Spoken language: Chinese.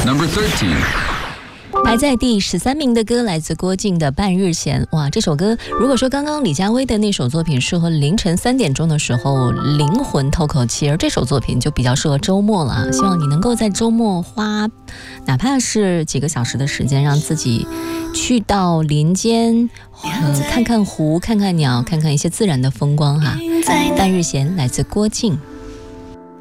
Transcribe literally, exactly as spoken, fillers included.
Number thirteen. 排在第十三名的歌来自郭靖的《半日闲》。哇，这首歌如果说刚刚李佳薇的那首作品适合凌晨三点钟的时候灵魂透口气，而这首作品就比较适合周末了。希望你能够在周末花哪怕是几个小时的时间，让自己去到林间，呃、看看湖，看看鸟，看看一些自然的风光哈。《半日闲》来自郭靖。